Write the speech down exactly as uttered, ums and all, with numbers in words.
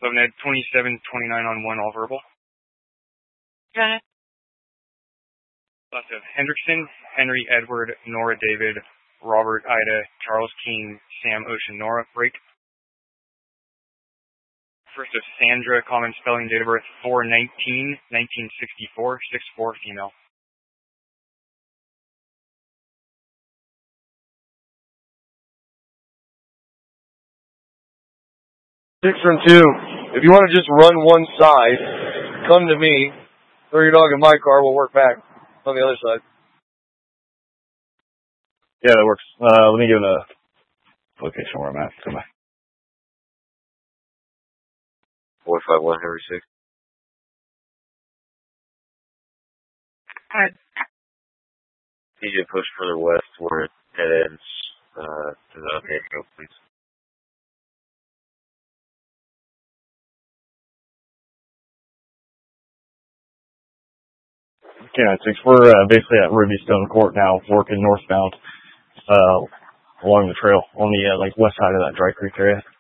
eleven Ed, twenty-seven twenty-nine on one, all verbal. Got it. Lots of Hendrickson, Henry, Edward, Nora, David, Robert, Ida, Charles, King, Sam, Ocean, Nora, break. First of Sandra, common spelling, date of birth, four nineteen nineteen sixty-four, six four, female. Six from two. If you want to just run one side, come to me. Throw your dog in my car. We'll work back on the other side. Yeah, that works. Uh, let me give it a location where I'm at. Come on. four five one, Henry six. Alright. P J push further west where it dead ends uh, to the okay, go, please. Okay, I think we're uh, basically at Ruby Stone Court now, working northbound uh, along the trail on the uh, like west side of that Dry Creek area.